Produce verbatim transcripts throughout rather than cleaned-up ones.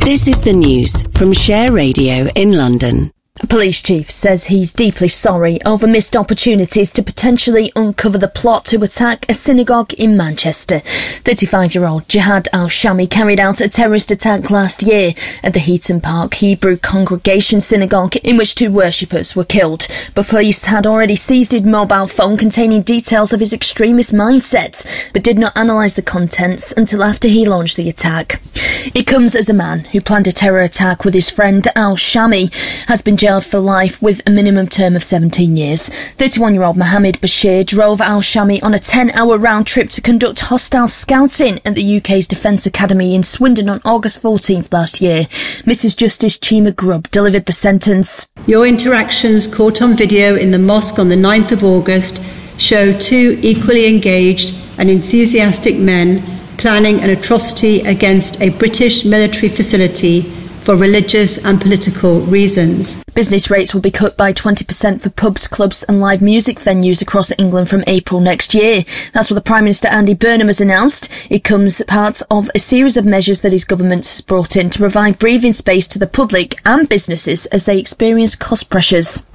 This is the news from Share Radio in London. A police chief says he's deeply sorry over missed opportunities to potentially uncover the plot to attack a synagogue in Manchester. thirty-five-year-old Jihad al-Shami carried out a terrorist attack last year at the Heaton Park Hebrew Congregation Synagogue, in which two worshippers were killed. But police had already seized his mobile phone containing details of his extremist mindset, but did not analyse the contents until after he launched the attack. It comes as a man who planned a terror attack with his friend al-Shami has been jailed for life with a minimum term of seventeen years. thirty-one-year-old Mohammed Bashir drove al-Shami on a ten-hour round trip to conduct hostile scouting at the U K's Defence Academy in Swindon on August fourteenth last year. Missus Justice Chima Grubb delivered the sentence. Your interactions caught on video in the mosque on the ninth of August show two equally engaged and enthusiastic men planning an atrocity against a British military facility for religious and political reasons. Business rates will be cut by twenty percent for pubs, clubs and live music venues across England from April next year. That's what the Prime Minister Andy Burnham has announced. It comes part of a series of measures that his government has brought in to provide breathing space to the public and businesses as they experience cost pressures.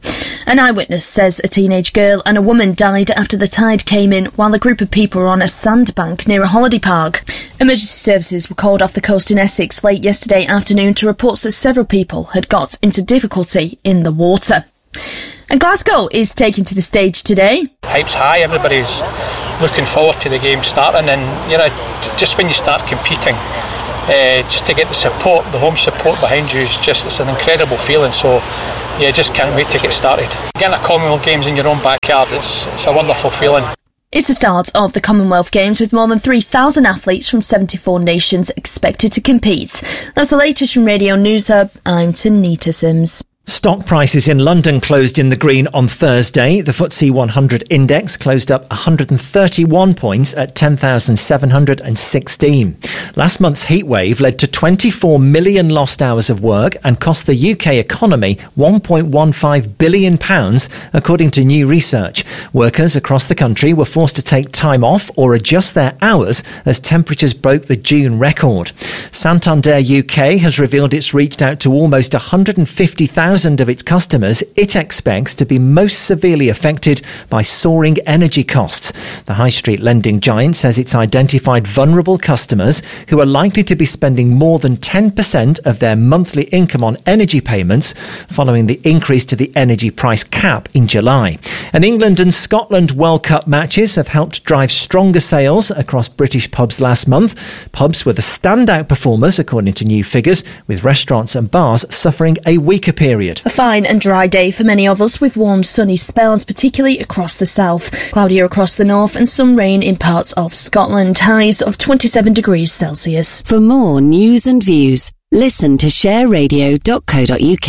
An eyewitness says a teenage girl and a woman died after the tide came in while a group of people were on a sandbank near a holiday park. Emergency services were called off the coast in Essex late yesterday afternoon to reports that several people had got into difficulty in the water. And Glasgow is taken to the stage today. Hype's high, everybody's looking forward to the game starting, and you know, just when you start competing, Uh, just to get the support, the home support behind you is just, it's an incredible feeling. So yeah, just can't wait to get started. Getting a Commonwealth Games in your own backyard, it's, it's a wonderful feeling. It's the start of the Commonwealth Games with more than three thousand athletes from seventy-four nations expected to compete. That's the latest from Radio News Hub. I'm Tanita Sims. Stock prices in London closed in the green on Thursday. The F T S E one hundred index closed up one hundred thirty-one points at ten thousand seven hundred sixteen. Last month's heatwave led to twenty-four million lost hours of work and cost the U K economy one point one five billion pounds, according to new research. Workers across the country were forced to take time off or adjust their hours as temperatures broke the June record. Santander U K has revealed it's reached out to almost one hundred fifty thousand of its customers it expects to be most severely affected by soaring energy costs. The high street lending giant says it's identified vulnerable customers who are likely to be spending more than ten percent of their monthly income on energy payments following the increase to the energy price cap in July. And England and Scotland World Cup matches have helped drive stronger sales across British pubs last month. Pubs were the standout performers according to new figures, with restaurants and bars suffering a weaker period. A fine and dry day for many of us, with warm sunny spells, particularly across the south. Cloudier across the north and some rain in parts of Scotland. Highs of twenty-seven degrees Celsius. For more news and views, listen to share radio dot co dot uk.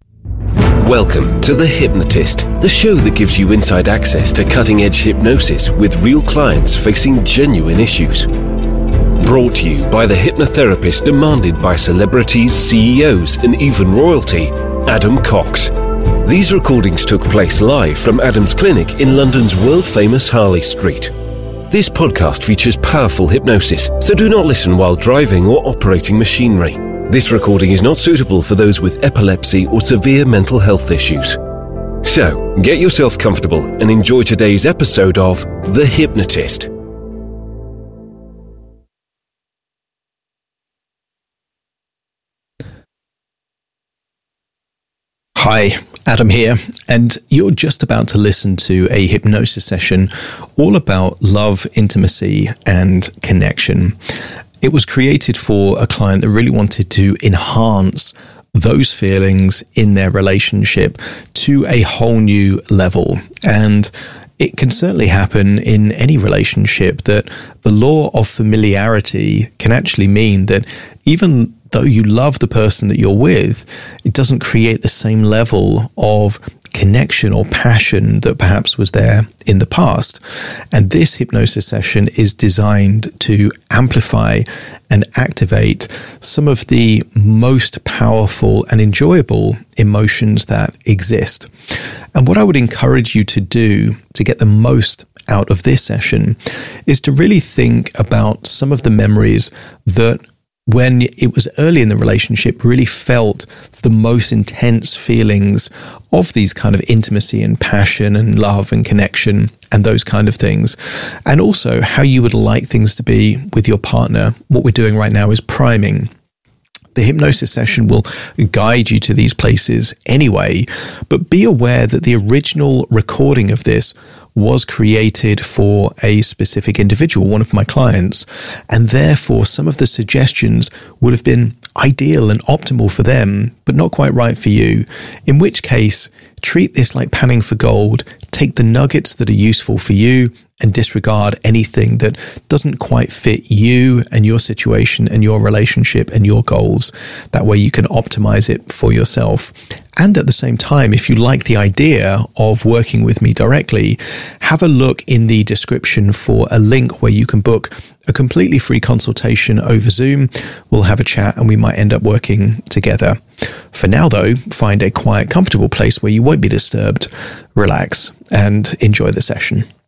Welcome to The Hypnotist, the show that gives you inside access to cutting-edge hypnosis with real clients facing genuine issues. Brought to you by the hypnotherapist demanded by celebrities, C E Os and even royalty, Adam Cox. These recordings took place live from Adam's clinic in London's world-famous Harley Street. This podcast features powerful hypnosis, so do not listen while driving or operating machinery. This recording is not suitable for those with epilepsy or severe mental health issues. So, get yourself comfortable and enjoy today's episode of The Hypnotist. Hi, Adam here, and you're just about to listen to a hypnosis session all about love, intimacy, and connection. It was created for a client that really wanted to enhance those feelings in their relationship to a whole new level. And it can certainly happen in any relationship that the law of familiarity can actually mean that even though you love the person that you're with, it doesn't create the same level of connection or passion that perhaps was there in the past. And this hypnosis session is designed to amplify and activate some of the most powerful and enjoyable emotions that exist. And what I would encourage you to do to get the most out of this session is to really think about some of the memories that when it was early in the relationship, really felt the most intense feelings of these kind of intimacy and passion and love and connection and those kind of things. And also how you would like things to be with your partner. What we're doing right now is priming. The hypnosis session will guide you to these places anyway, but be aware that the original recording of this was created for a specific individual, one of my clients, and therefore some of the suggestions would have been ideal and optimal for them, but not quite right for you, in which case, treat this like panning for gold, take the nuggets that are useful for you and disregard anything that doesn't quite fit you and your situation and your relationship and your goals. That way you can optimize it for yourself. And at the same time, if you like the idea of working with me directly, have a look in the description for a link where you can book a completely free consultation over Zoom. We'll have a chat and we might end up working together. For now, though, find a quiet, comfortable place where you won't be disturbed, relax, and enjoy the session.